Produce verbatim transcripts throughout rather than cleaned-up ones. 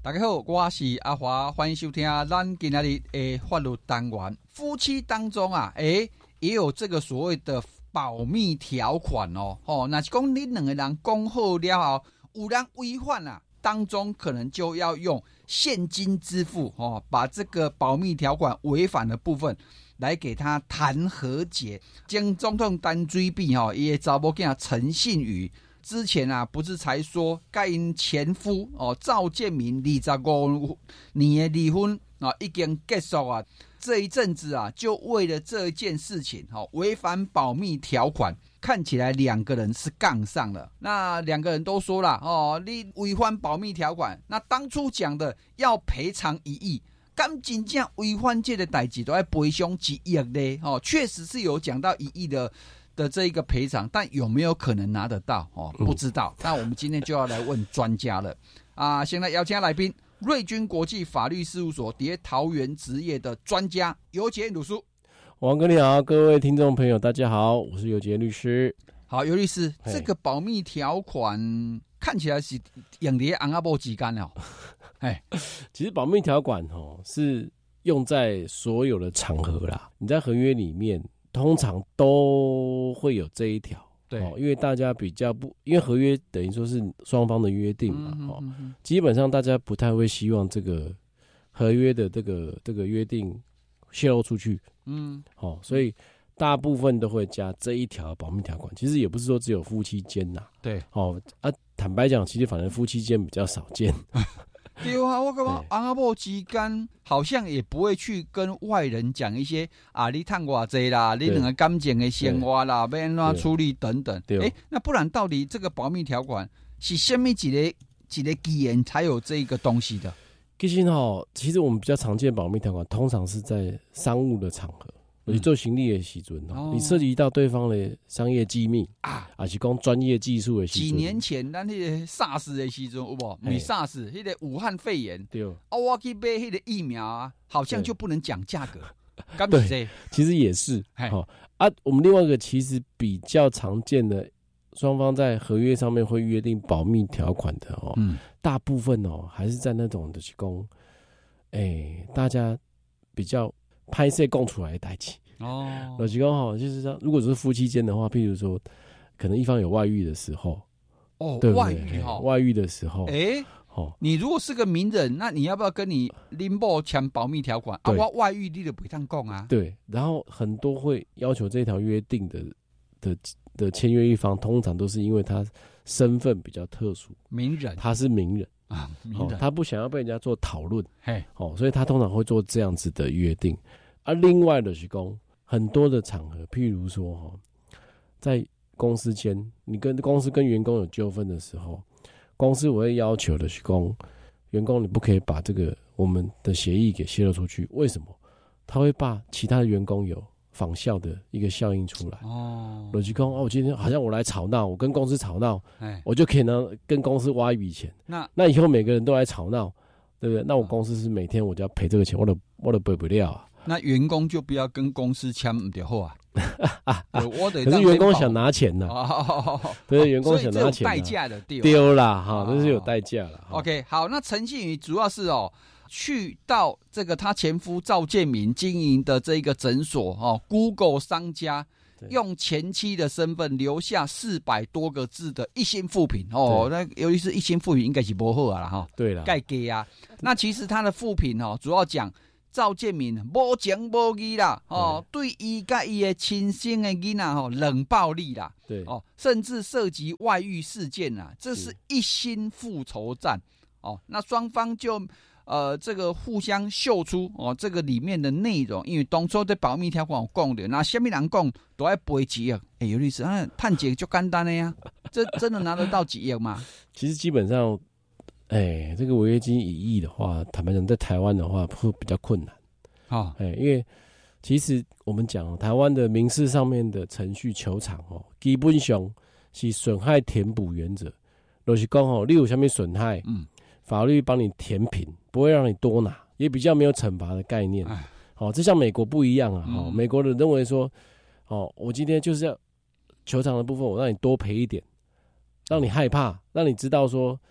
大家好，我是阿华，欢迎收听咱今天的法律单元。夫妻当中啊，诶，也有这个所谓的保密条款哦。哦，那是讲你两个人讲好了后，有人违反啊，当中可能就要用现金支付哦，把这个保密条款违反的部分来给他谈和解。前总统陈水扁哈，伊的查某囝陈信宇。之前啊，不是才说该因前夫哦赵建明二十五年的离婚啊已经结束啊，这一阵子啊，就为了这一件事情哦违反保密条款，看起来两个人是杠上了。那两个人都说了哦，你违反保密条款，那当初讲的要赔偿一亿。敢真正违反这个代志都要赔偿几亿呢？哦，确实是有讲到一亿的。的这一个赔偿，但有没有可能拿得到？哦，不知道。那、嗯、我们今天就要来问专家了啊！现在邀请来宾，瑞军国际法律事务所在桃园执业的专家尤杰律师。 王哥你好，各位听众朋友，大家好，我是尤杰律师。 好，尤律师，这个保密条款看起来是用在昂阿波之间哦。哎， 其实保密条款哦是用在所有的场合啦，你在合约里面。通常都会有这一条， 对、 哦，因为大家比较不，因为合约等于说是双方的约定嘛，嗯、哦、嗯嗯，基本上大家不太会希望这个合约的这个这个约定泄露出去，嗯，哦，所以大部分都会加这一条保密条款。其实也不是说只有夫妻间呐， 对， 哦啊，坦白讲，其实反正夫妻间比较少见。 对啊，我感觉昂阿婆之间好像也不会去跟外人讲一些啊，你赚多少啦，你两个感情的生活啦，要安怎处理等等。哎，那不然到底这个保密条款是什么几个几个基言才有这个东西的？ 其实哈，其实我们比较常见保密条款，通常是在商务的场合。你做行李的时阵、嗯、你涉及到对方的商业机密啊，还是讲专业技术的时阵。 几年前咱那个 SARS 的时阵，有无？没 SARS， 那个武汉肺炎， 对， 啊，我去买那个疫苗啊，好像就不能讲价格。 对，其实也是。好啊，我们另外一个其实比较常见的，双方在合约上面会约定保密条款的哦，嗯，大部分哦还是在那种的是讲，哎，大家比较。拍摄供出来的代志哦，就是讲哈，就是说，如果是夫妻间的话，譬如说，可能一方有外遇的时候， 哦， 对不对？ 外遇哈， 外遇的时候， 哎、欸，哦，你如果是个名人，那你要不要跟你林某签保密条款啊？我外遇你就不当讲啊。 对，然后很多会要求这条约定的的的签约一方，通常都是因为他身份比较特殊， 名人， 他是名人。 啊， 哦，他不想要被人家做讨论，嘿，哦，所以他通常会做这样子的约定。而、啊、另外的是讲很多的场合，譬如说哈，在公司间，你跟公司跟员工有纠纷的时候，公司我会要求的是讲，员工你不可以把这个我们的协议给泄露出去。为什么？他会怕其他的员工有仿效的一个效应出来哦，逻辑讲哦，我今天好像我来吵闹，我跟公司吵闹，我就可以呢跟公司挖一笔钱。那那以后每个人都来吵闹，对不对？那我公司是每天我就要赔这个钱，我都我都赔不了啊。 那员工就不要跟公司签不就好啊？ 啊啊我得可是员工想拿钱呢、啊，哦、对，员工想拿钱、啊， 代价的丢丢啦哈，这是有代价了。 OK， 好，那陈信宇主要是哦。去到这个他前夫赵建明经营的这个诊所哦 ，Google 商家用前妻的身份留下四百多个字的一星负评哦，那尤其是一星负评应该是不好啊啦哈， 对了， 该给啊。那其实他的负评哦，主要讲赵建明无情无义啦，哦，对伊甲伊的亲生的囡仔吼冷暴力啦， 对哦，甚至涉及外遇事件啊，这是一星复仇战哦。那双方就。呃，这个互相秀出哦，这个里面的内容，因为当初在保密条款有讲的，那什么人讲都要赔几亿。哎，有律师啊，判决就简单的呀，这真的拿得到几亿吗？ 其实基本上，哎，这个违约金一亿的话，坦白讲，在台湾的话会比较困难啊，哎、哦，因为其实我们讲台湾的民事上面的程序求偿哦，基本上是损害填补原则，就是讲哦，你有什么损害，嗯。法律帮你填平，不会让你多拿，也比较没有惩罚的概念。好、哦，这像美国不一样啊。哦、美国人认为说，哦，我今天就是要求偿的部分，我让你多赔一点，让你害怕，让你知道说，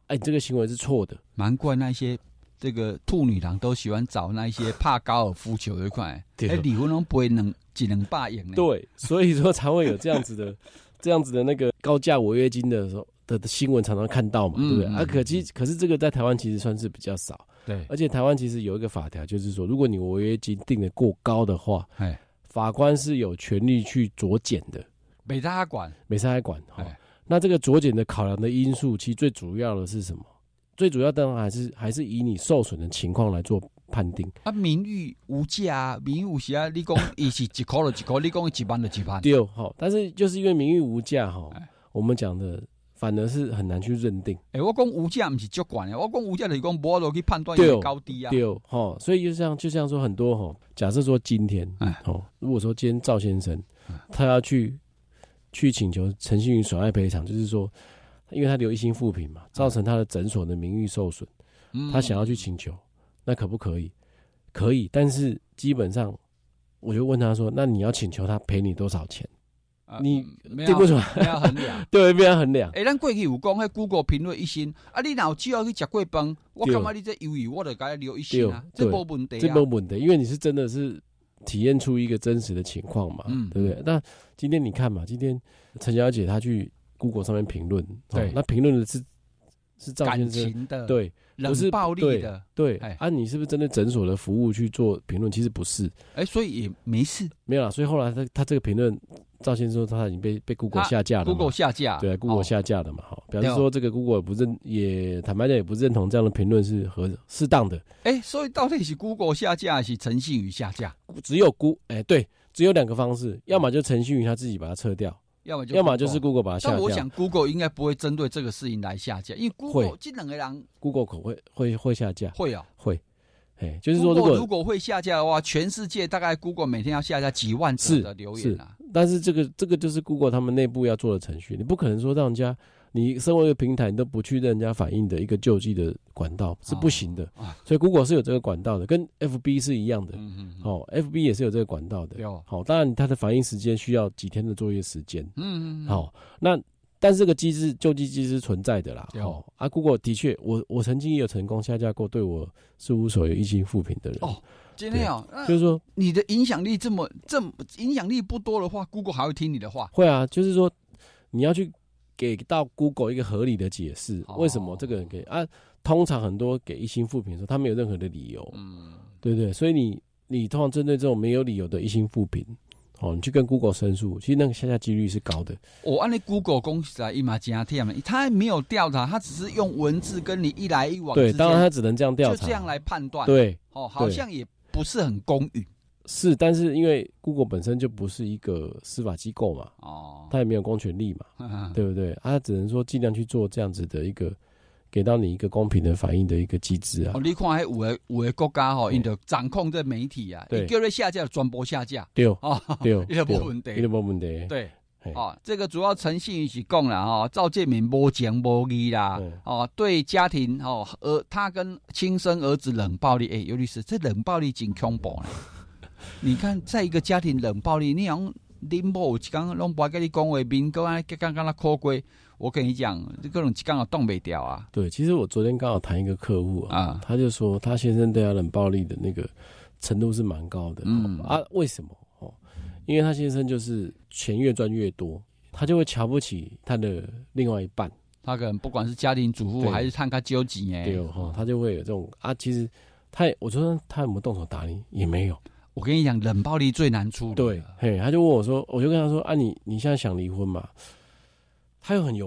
哎，这个行为是错的。 难怪那些这个兔女郎都喜欢找那些怕高尔夫球的款，哎，离婚拢不会能几能霸赢呢？ 对，所以说才会有这样子的这样子的那个高价违约金的时候的新闻常常看到嘛，嗯、对不对？啊，可其可是这个在台湾其实算是比较少。 对， 而且台湾其实有一个法条，就是说，如果你违约金定得过高的话，法官是有权利去酌减的， 没他管， 没他管。那这个酌减的考量的因素，其实最主要的是什么？最主要当然还是还是以你受损的情况来做判定。 啊，名誉无价啊，名誉无价，你讲伊是一块就一块，你讲一万就一万。 对，好，但是就是因为名誉无价哈，我们讲的。反而是很难去认定。 哎、欸，我讲无价不是足管的，我讲无价就是讲无路去判断它的高低啊。 对哦，所以就像就像说很多哈，假设说今天哦，如果说今天赵先生他要去去请求陈信妤损害赔偿，就是说，因为他留一星负评嘛，造成他的诊所的名誉受损，他想要去请求，那可不可以？可以，但是基本上我就问他说，那你要请求他赔你多少钱？ 啊、 你定不出来， 没有衡量， 对，没有衡量。 哎、欸，咱过去有讲，迄 Google 评论一星，啊，你若有只要去食过饭，我感觉你这犹豫，我就该留一星啊，这无问题啊， 这无问题，因为你是真的是体验出一个真实的情况嘛，嗯，对不对？那今天你看嘛，今天陈小姐她去 Google 上面评论，对，那评论的是是赵先生感情的， 对， 冷暴力的， 对，对啊，你是不是针对诊所的服务去做评论？其实不是， 哎、欸，所以也没事， 没有啦。所以后来他他这个评论，赵先生说他已经被被 Google 下架了 ，Google 下架， 对 ，Google 下架了嘛，好、哦，表示说这个 Google 不认，也坦白讲也不认同这样的评论是合适当的。 哎、欸，所以到底是 Google 下架，还是陈信妤下架？ 只有 Google， 哎、欸，对，只有两个方式，要么就陈信妤他自己把它撤掉。 要么就， 要么就是 Google 把它下掉。 但我想 Google 应该不会针对这个事情来下架，因为 Google 这两个人 ，Google 可会会会下架， 会啊、喔， 会，哎，就是说如果如果会下架的话，全世界大概 Google 每天要下架几万则的留言啊。 但是这个这个就是 Google 他们内部要做的程序，你不可能说让人家，你身为一个平台，你都不去让人家反映的一个救济的管道是不行的。哦啊、所以 Google 是有这个管道的，跟 F B 是一样的。嗯嗯。哦 ，F B 也是有这个管道的。有。好，当然它的反应时间需要几天的作业时间。嗯嗯。好，那但是这个机制救济机制存在的啦。哦啊 ，Google 的确，我我曾经也有成功下架过对我事务所有一星负评的人。哦。 今天哦， 就是说你的影响力这么这么影响力不多的话 ，Google 还会听你的话？ 会啊，就是说你要去给到 Google 一个合理的解释，哦、为什么这个人给啊？通常很多给一星负评的时候，他没有任何的理由，嗯，对不对？所以你你通常针对这种没有理由的一星负评，哦，你去跟 Google 申诉，其实那个下架几率是高的。 我按那 Google 公司来一码加天，他没有调查，他只是用文字跟你一来一往， 对，当然他只能这样调查， 就这样来判断， 对， 哦，好像也不是很公允。 是，但是因为 Google 本身就不是一个司法机构嘛，哦，它也没有公权力嘛，呵呵对不对？它只能说尽量去做这样子的一个，给到你一个公平的反应的一个机制啊。 哦，你看，有的有的国家吼，因就掌控这媒体啊，你叫你下架，转播下架， 对，哦，对， 一点没问题， 一点没问题， 对。哦，这个主要陈信妤是讲啦，哈，赵建铭无情无义啦，哦，对家庭哦，儿他跟亲生儿子冷暴力，哎、欸，尤律师，这冷暴力真恐怖呢。你看，在一个家庭冷暴力，你好像恁某刚刚拢不爱跟你讲话，面哥啊，刚刚他哭过，我跟你讲，这个人刚好动不掉啊。 对，其实我昨天刚好谈一个客户啊，啊他就说他先生对他冷暴力的那个程度是蛮高的，嗯啊，为什么？因为他先生就是钱越赚越多，他就会瞧不起他的另外一半。 他可能不管是家庭主妇还是探他纠集哎， 对哦，他就会有这种啊。其实他也，我说他有没有动手打你，也没有。 我跟你讲，冷暴力最难处理。 对，嘿，他就问我说，我就跟他说啊你，你你现在想离婚嘛？他又很犹豫。